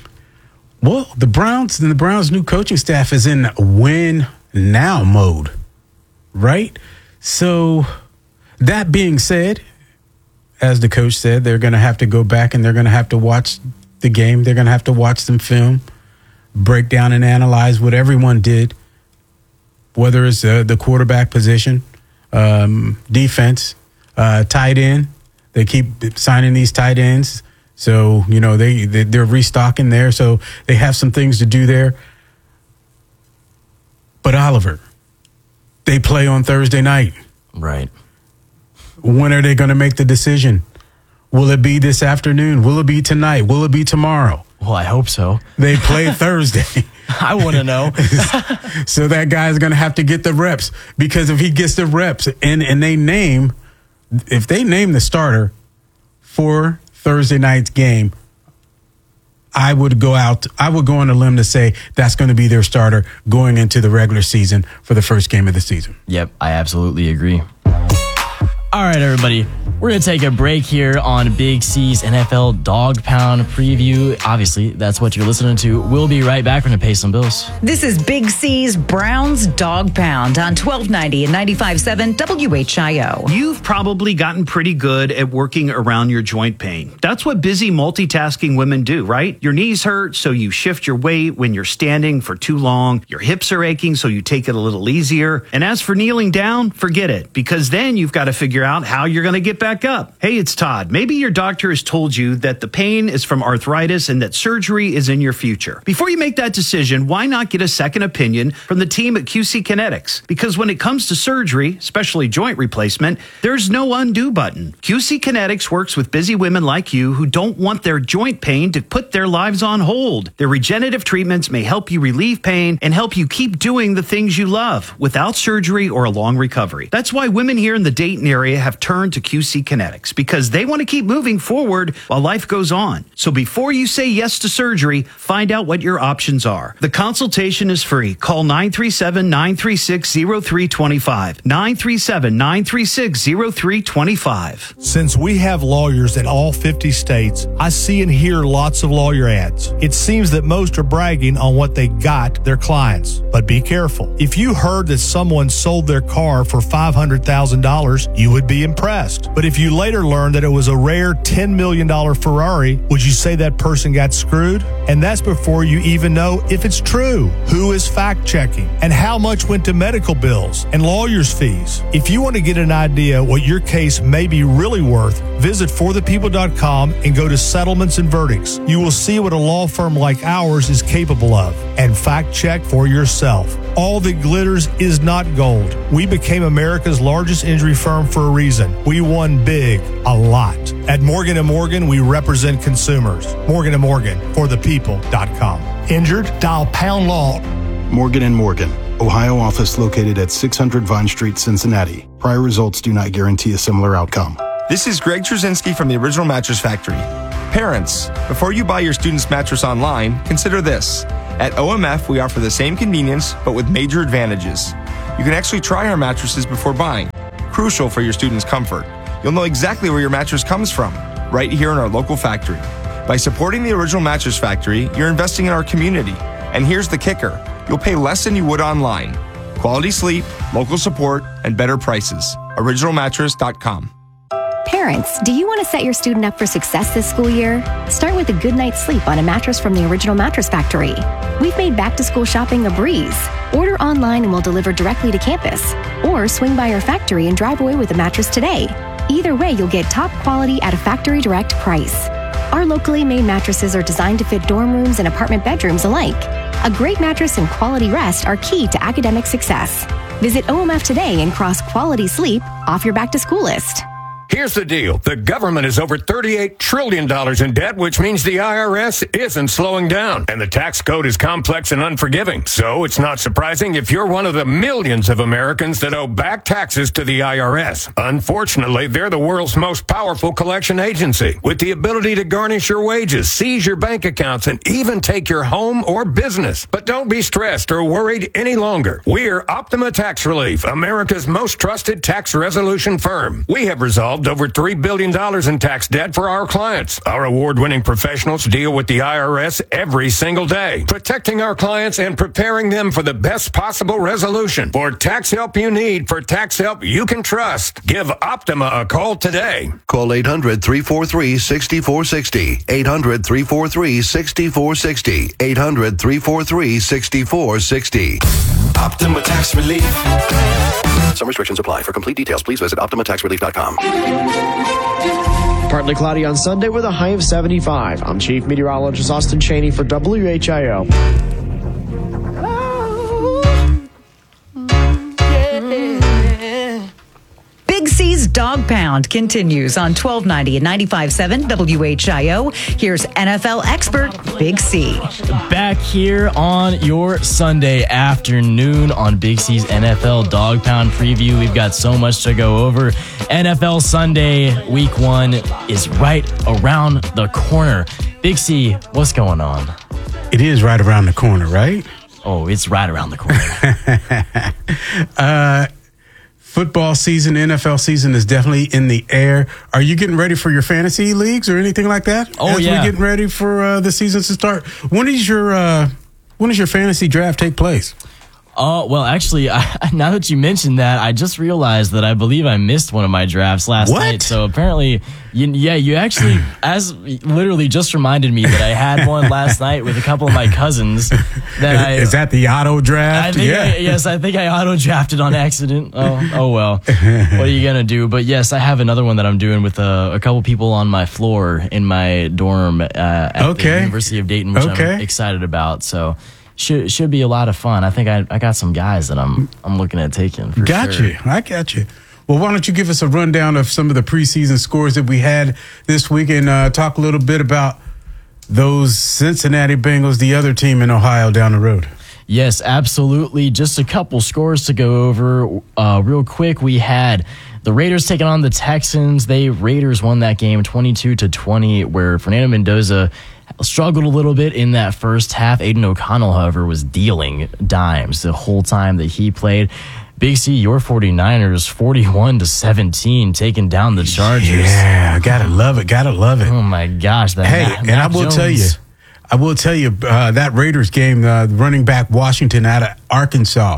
Well, the Browns and the Browns' new coaching staff is in win now mode, right? So that being said, as the coach said, they're going to have to go back and they're going to have to watch the game. They're going to have to watch some film, break down and analyze what everyone did, whether it's uh, the quarterback position, um, defense, uh, tight end. They keep signing these tight ends. So, you know, they, they, they're restocking there. So they have some things to do there. But Oliver, they play on Thursday night. Right. When are they going to make the decision? Will it be this afternoon? Will it be tonight? Will it be tomorrow? Well, I hope so. They play Thursday. I want to know. So that guy's going to have to get the reps, because if he gets the reps and, and they name, if they name the starter for Thursday night's game, I would go out, I would go on a limb to say that's going to be their starter going into the regular season for the first game of the season. Yep, I absolutely agree. All right, everybody, we're going to take a break here on Big C's N F L Dog Pound preview. Obviously, that's what you're listening to. We'll be right back. We're going to pay some bills. This is Big C's Browns Dog Pound on twelve ninety and ninety-five point seven W H I O. You've probably gotten pretty good at working around your joint pain. That's what busy multitasking women do, right? Your knees hurt, so you shift your weight when you're standing for too long. Your hips are aching, so you take it a little easier. And as for kneeling down, forget it, because then you've got to figure out how you're going to get back up. Hey, it's Todd. Maybe your doctor has told you that the pain is from arthritis and that surgery is in your future. Before you make that decision, why not get a second opinion from the team at Q C Kinetics? Because when it comes to surgery, especially joint replacement, there's no undo button. Q C Kinetics works with busy women like you who don't want their joint pain to put their lives on hold. Their regenerative treatments may help you relieve pain and help you keep doing the things you love without surgery or a long recovery. That's why women here in the Dayton area have turned to Q C Kinetics, because they want to keep moving forward while life goes on. So before you say yes to surgery, find out what your options are. The consultation is free. Call nine three seven, nine three six, zero three two five. nine three seven, nine three six, zero three two five. Since we have lawyers in all fifty states, I see and hear lots of lawyer ads. It seems that most are bragging on what they got their clients. But be careful. If you heard that someone sold their car for five hundred thousand dollars, you would be impressed. But if you later learned that it was a rare ten million dollars Ferrari, would you say that person got screwed? And that's before you even know if it's true. Who is fact checking? And how much went to medical bills and lawyers' fees? If you want to get an idea what your case may be really worth, Visit for the people dot com and go to settlements and verdicts. You will see what a law firm like ours is capable of and fact check for yourself. All that glitters is not gold. We became America's largest injury firm for a reason. We won big, a lot. At Morgan and Morgan, we represent consumers. Morgan and Morgan, for the people dot com. Injured? Dial pound law. Morgan and Morgan, Ohio office located at six hundred Vine Street, Cincinnati. Prior results do not guarantee a similar outcome. This is Greg Trzynski from the Original Mattress Factory. Parents, before you buy your student's mattress online, consider this. At O M F, we offer the same convenience, but with major advantages. You can actually try our mattresses before buying, crucial for your student's comfort. You'll know exactly where your mattress comes from, right here in our local factory. By supporting the Original Mattress Factory, you're investing in our community. And here's the kicker. You'll pay less than you would online. Quality sleep, local support, and better prices. original mattress dot com. Parents, do you want to set your student up for success this school year? Start with a good night's sleep on a mattress from the Original Mattress Factory. We've made back-to-school shopping a breeze. Order online and we'll deliver directly to campus. Or swing by our factory and drive away with a mattress today. Either way, you'll get top quality at a factory direct price. Our locally made mattresses are designed to fit dorm rooms and apartment bedrooms alike. A great mattress and quality rest are key to academic success. Visit O M F today and cross quality sleep off your back-to-school list. Here's the deal. The government is over thirty-eight trillion dollars in debt, which means the I R S isn't slowing down. And the tax code is complex and unforgiving. So it's not surprising if you're one of the millions of Americans that owe back taxes to the I R S. Unfortunately, they're the world's most powerful collection agency, with the ability to garnish your wages, seize your bank accounts, and even take your home or business. But don't be stressed or worried any longer. We're Optima Tax Relief, America's most trusted tax resolution firm. We have resolved over three billion dollars in tax debt for our clients. Our award-winning professionals deal with the I R S every single day, protecting our clients and preparing them for the best possible resolution. For tax help you need, for tax help you can trust, give Optima a call today. Call eight hundred, three four three, six four six zero. eight hundred, three four three, six four six zero. eight hundred, three four three, six four six zero. Optima Tax Relief. Some restrictions apply. For complete details, please visit optima tax relief dot com. Partly cloudy on Sunday with a high of seventy-five. I'm Chief Meteorologist Austin Cheney for W H I O. Big C's Dog Pound continues on twelve ninety and ninety-five point seven W H I O. Here's N F L expert Big C. Back here on your Sunday afternoon on Big C's N F L Dog Pound preview. We've got so much to go over. N F L Sunday week one is right around the corner. Big C, what's going on? It is right around the corner, right? Oh, it's right around the corner. uh, Football season, N F L season is definitely in the air. Are you getting ready for your fantasy leagues or anything like that? Oh, As yeah. we're getting ready for uh, the season to start. When is your uh, when does your fantasy draft take place? Oh, uh, well, actually, I, now that you mentioned that, I just realized that I believe I missed one of my drafts last what? night. So apparently, you, yeah, you actually, as literally just reminded me that I had one last night with a couple of my cousins. That I, is that the auto draft? I think yeah. I, yes, I think I auto drafted on accident. Oh, oh well. What are you gonna do? But yes, I have another one that I'm doing with a, a couple people on my floor in my dorm uh, at okay. the University of Dayton, which okay. I'm excited about. So. Should should be a lot of fun. I think I, I got some guys that I'm I'm looking at taking. For got sure. you. I got you. Well, why don't you give us a rundown of some of the preseason scores that we had this week and uh, talk a little bit about those Cincinnati Bengals, the other team in Ohio down the road. Yes, absolutely. Just a couple scores to go over uh, real quick. We had the Raiders taking on the Texans. They Raiders won that game twenty-two to twenty, where Fernando Mendoza struggled a little bit in that first half. Aiden O'Connell, however, was dealing dimes the whole time that he played. Big C, your 49ers, forty-one to seventeen, taking down the Chargers. Yeah, gotta love it, gotta love it. Oh my gosh. That hey, Matt, and Matt I will Jones. tell you, I will tell you, uh, that Raiders game, uh, running back Washington out of Arkansas,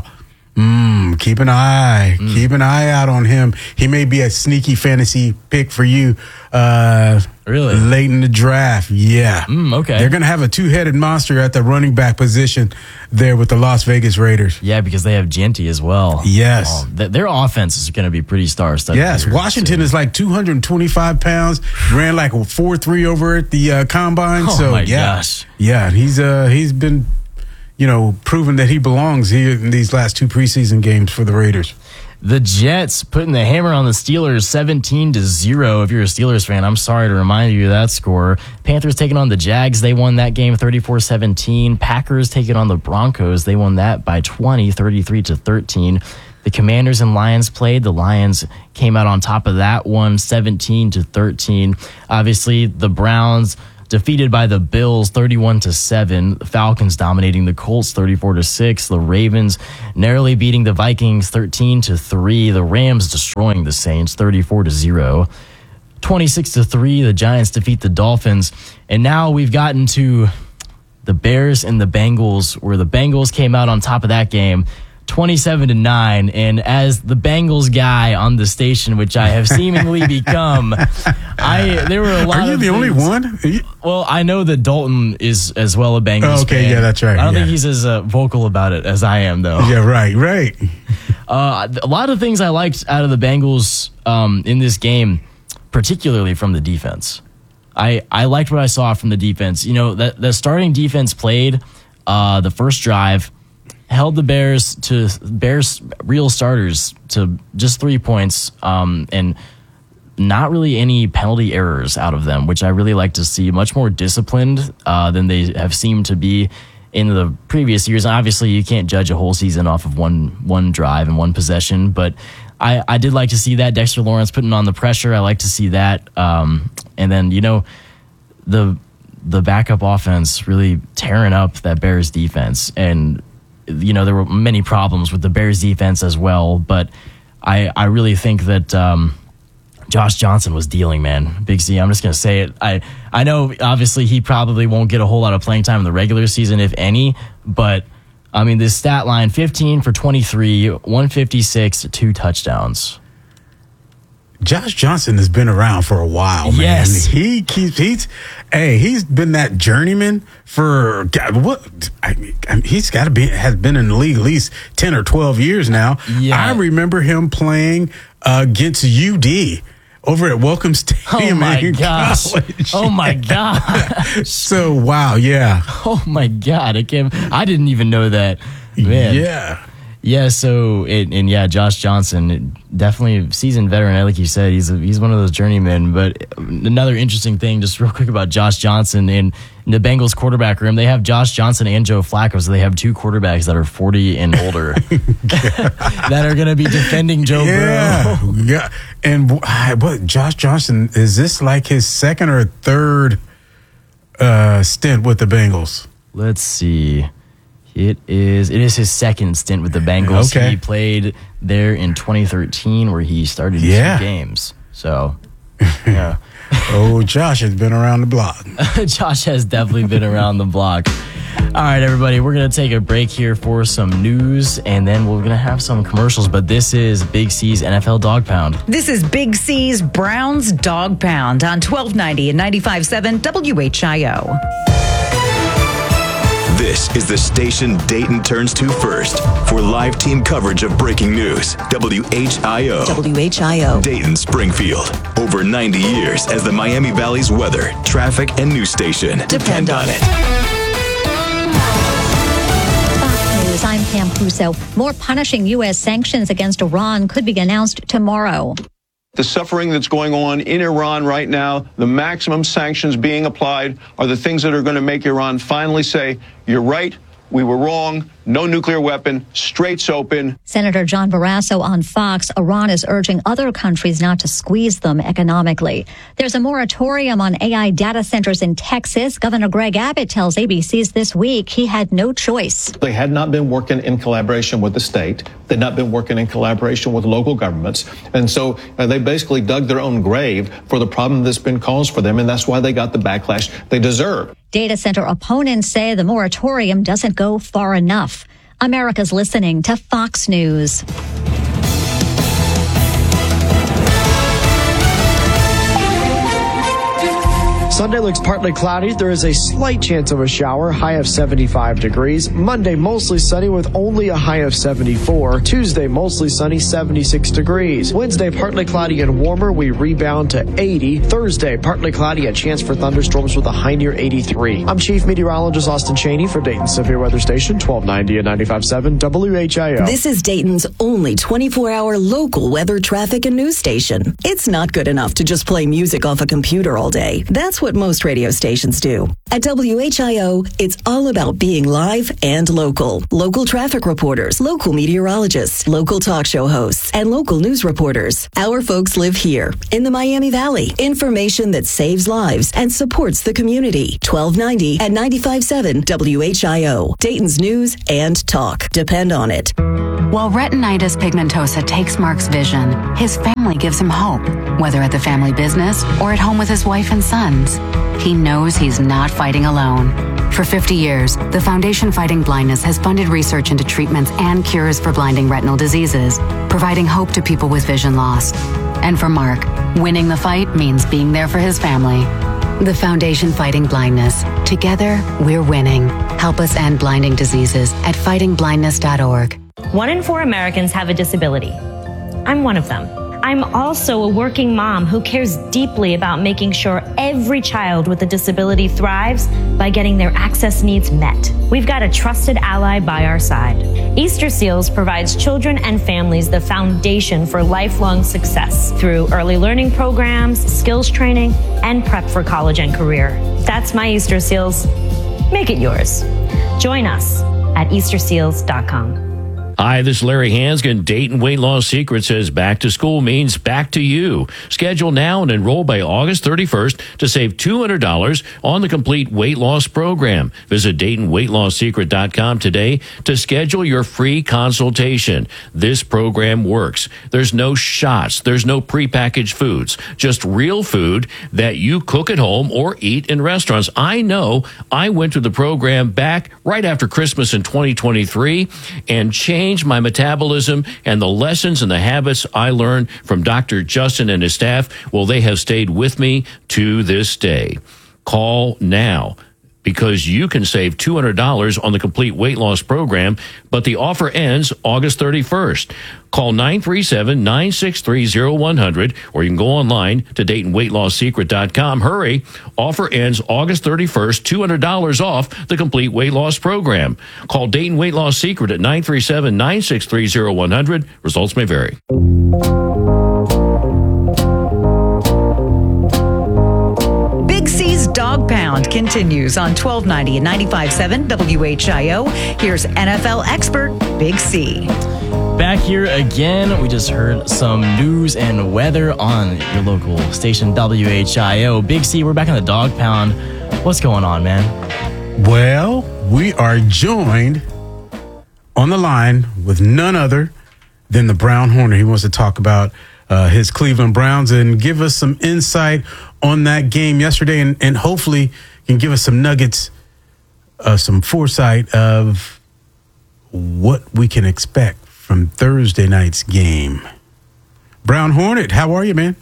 mm, keep an eye, mm. keep an eye out on him. He may be a sneaky fantasy pick for you. Uh, Really? Late in the draft, yeah. Mm, okay. They're going to have a two-headed monster at the running back position there with the Las Vegas Raiders. Yeah, because they have Genty as well. Yes. Oh, th- their offense is going to be pretty star-studded. Yes, here, Washington so. is like two hundred twenty-five pounds, ran like a four three over at the uh, combine. Oh, so, my yeah, gosh. Yeah, he's uh, he's been, you know, proven that he belongs here in these last two preseason games for the Raiders. The Jets putting the hammer on the Steelers seventeen to zero. If you're a Steelers fan, I'm sorry to remind you of that score. Panthers taking on the Jags. They won that game thirty-four seventeen. Packers taking on the Broncos. They won that by twenty, thirty-three to thirteen. The Commanders and Lions played. The Lions came out on top of that one, seventeen to thirteen. Obviously, the Browns defeated by the Bills thirty-one to seven. The Falcons dominating the Colts thirty-four to six. The Ravens narrowly beating the Vikings thirteen to three. The Rams destroying the Saints thirty-four to zero. twenty-six to three. The Giants defeat the Dolphins. And now we've gotten to the Bears and the Bengals, where the Bengals came out on top of that game twenty-seven to nine. And as the Bengals guy on the station, which I have seemingly become, I there were a lot of Are you the things. only one? Well, I know that Dalton is as well a Bengals Oh, okay, fan. yeah, that's right, I don't yeah. think he's as uh, vocal about it as I am, though. Yeah, right, right. Uh, a lot of things I liked out of the Bengals um, in this game, particularly from the defense. I, I liked what I saw from the defense. You know, that the starting defense played uh, the first drive, held the Bears to Bears real starters to just three points, um, and not really any penalty errors out of them, which I really like to see. Much more disciplined uh, than they have seemed to be in the previous years. And obviously, you can't judge a whole season off of one one drive and one possession, but I, I did like to see that. Dexter Lawrence putting on the pressure. I like to see that. Um, and then, you know, the the backup offense really tearing up that Bears defense. And you know, there were many problems with the Bears defense as well, but I, I really think that um, Josh Johnson was dealing, man. Big C, I'm just going to say it. I, I know, obviously, he probably won't get a whole lot of playing time in the regular season, if any, but, I mean, this stat line, fifteen for twenty-three, one fifty-six, two touchdowns. Josh Johnson has been around for a while, man. Yes. He keeps, he's, hey, he's been that journeyman for, God, what, I mean, I mean, he's got to be, has been in the league at least ten or twelve years now. Yeah. I remember him playing uh, against U D over at Welcome Stadium. Oh, my in gosh. college. Oh, my gosh. So, wow, yeah. Oh, my God. I, can't, I didn't even know that. Man. Yeah. Yeah, so it, and yeah, Josh Johnson, definitely a seasoned veteran. Like you said, he's a, he's one of those journeymen. But another interesting thing, just real quick about Josh Johnson in, in the Bengals quarterback room, they have Josh Johnson and Joe Flacco, so they have two quarterbacks that are forty and older that are going to be defending Joe Yeah, Burrow. yeah. And uh, what Josh Johnson, is this like his second or third uh, stint with the Bengals? Let's see. It is it is his second stint with the Bengals. Okay. He played there in twenty thirteen where he started Yeah. two games. So, yeah. Oh, Josh has been around the block. Josh has definitely been around the block. All right, everybody, we're going to take a break here for some news, and then we're going to have some commercials. But this is Big C's N F L Dog Pound. This is Big C's Browns Dog Pound on twelve ninety and ninety-five point seven W H I O. This is the station Dayton turns to first for live team coverage of breaking news. W H I O. W H I O. Dayton, Springfield. Over ninety years as the Miami Valley's weather, traffic, and news station. Depend on it. Fox News, I'm Pam Puso. More punishing U S sanctions against Iran could be announced tomorrow. The suffering that's going on in Iran right now, the maximum sanctions being applied are the things that are going to make Iran finally say, you're right, we were wrong, no nuclear weapon, straits open. Senator John Barrasso on Fox, Iran is urging other countries not to squeeze them economically. There's a moratorium on A I data centers in Texas. Governor Greg Abbott tells A B C's This Week he had no choice. They had not been working in collaboration with the state. They'd not been working in collaboration with local governments. And so uh, they basically dug their own grave for the problem that's been caused for them. And that's why they got the backlash they deserve. Data center opponents say the moratorium doesn't go far enough. America's listening to Fox News. Sunday looks partly cloudy. There is a slight chance of a shower, high of seventy-five degrees. Monday, mostly sunny with only a high of seventy-four. Tuesday, mostly sunny, seventy-six degrees. Wednesday, partly cloudy and warmer. We rebound to eighty. Thursday, partly cloudy, a chance for thunderstorms with a high near eighty-three. I'm Chief Meteorologist Austin Cheney for Dayton Severe Weather Station, twelve ninety and ninety-five point seven W H I O. This is Dayton's only twenty-four hour local weather, traffic, and news station. It's not good enough to just play music off a computer all day. That's what most radio stations do. At W H I O, it's all about being live and local. Local traffic reporters, local meteorologists, local talk show hosts, and local news reporters. Our folks live here in the Miami Valley. Information that saves lives and supports the community. twelve ninety and ninety-five point seven W H I O. Dayton's news and talk. Depend on it. While retinitis pigmentosa takes Mark's vision, his family gives him hope, whether at the family business or at home with his wife and sons. He knows he's not fighting alone. For fifty years, the Foundation Fighting Blindness has funded research into treatments and cures for blinding retinal diseases, providing hope to people with vision loss. And for Mark, winning the fight means being there for his family. The Foundation Fighting Blindness. Together, we're winning. Help us end blinding diseases at fighting blindness dot org. One in four Americans have a disability. I'm one of them. I'm also a working mom who cares deeply about making sure every child with a disability thrives by getting their access needs met. We've got a trusted ally by our side. Easter Seals provides children and families the foundation for lifelong success through early learning programs, skills training, and prep for college and career. That's my Easter Seals. Make it yours. Join us at easter seals dot com. Hi, this is Larry Hanskin. Dayton Weight Loss Secret says back to school means back to you. Schedule now and enroll by August thirty-first to save two hundred dollars on the complete weight loss program. Visit Dayton Weight Loss Secret dot com today to schedule your free consultation. This program works. There's no shots. There's no prepackaged foods. Just real food that you cook at home or eat in restaurants. I know I went through the program back right after Christmas in twenty twenty-three and changed my metabolism, and the lessons and the habits I learned from Doctor Justin and his staff, well, they have stayed with me to this day. Call now because you can save two hundred dollars on the complete weight loss program, but the offer ends August thirty-first. Call nine three seven, nine six three, zero one zero zero, or you can go online to Dayton Weight Loss Secret dot com. Hurry. Offer ends August thirty-first, two hundred dollars off the complete weight loss program. Call Dayton Weight Loss Secret at nine three seven, nine six three, zero one zero zero. Results may vary. Big C's Dog Pound continues on twelve ninety and ninety-five point seven W H I O. Here's N F L expert Big C. Back here again. We just heard some news and weather on your local station W H I O. Big C, we're back in the Dog Pound. What's going on, man? Well, we are joined on the line with none other than the Brown Hornet. He wants to talk about uh, his Cleveland Browns and give us some insight on that game yesterday, and, and hopefully can give us some nuggets, uh, some foresight of what we can expect from Thursday night's game. Brown Hornet, how are you, man?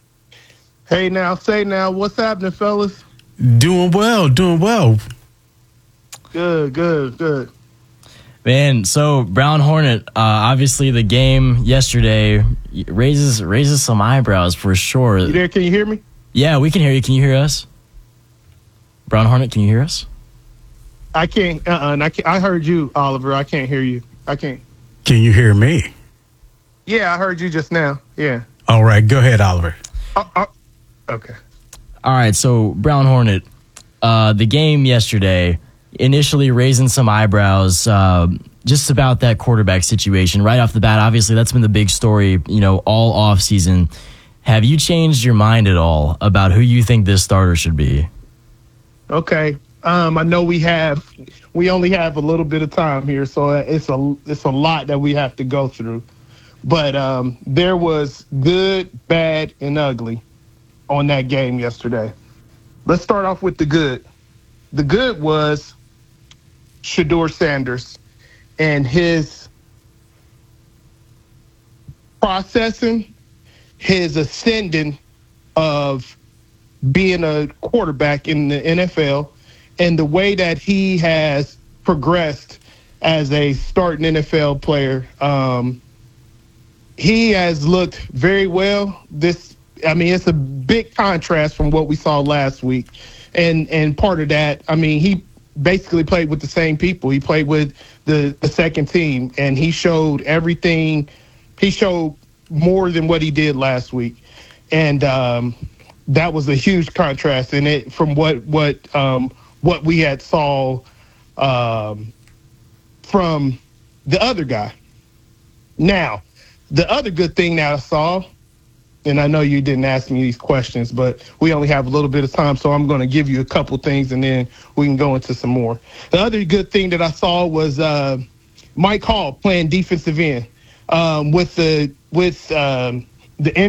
Hey now, say now, what's happening, fellas? Doing well, doing well. Good, good, good. Man, so Brown Hornet, uh, obviously the game yesterday raises raises some eyebrows for sure. You there? Can you hear me? Yeah, we can hear you. Can you hear us? Brown Hornet, can you hear us? I can't. Uh-uh, and I, can't, I heard you, Oliver. I can't hear you. I can't. Can you hear me? Yeah, I heard you just now. Yeah. All right, go ahead, Oliver. Uh, uh, okay. All right, so Brown Hornet, uh, the game yesterday, initially raising some eyebrows uh, just about that quarterback situation. Right off the bat, obviously, that's been the big story, you know, all off season. Have you changed your mind at all about who you think this starter should be? Okay. Um, I know we have, we only have a little bit of time here, so it's a it's a lot that we have to go through. But um, there was good, bad, and ugly on that game yesterday. Let's start off with the good. The good was Shedeur Sanders and his processing, his ascending of being a quarterback in the N F L, and the way that he has progressed as a starting N F L player. Um, he has looked very well. This, I mean, it's a big contrast from what we saw last week. And and part of that, I mean, he basically played with the same people. He played with the, the second team, and he showed everything. He showed more than what he did last week. And um, that was a huge contrast in it from what what um, what we had saw um, from the other guy. Now, the other good thing that I saw, and I know you didn't ask me these questions, but we only have a little bit of time, so I'm going to give you a couple things, and then we can go into some more. The other good thing that I saw was uh, Mike Hall playing defensive end um, with the with um, the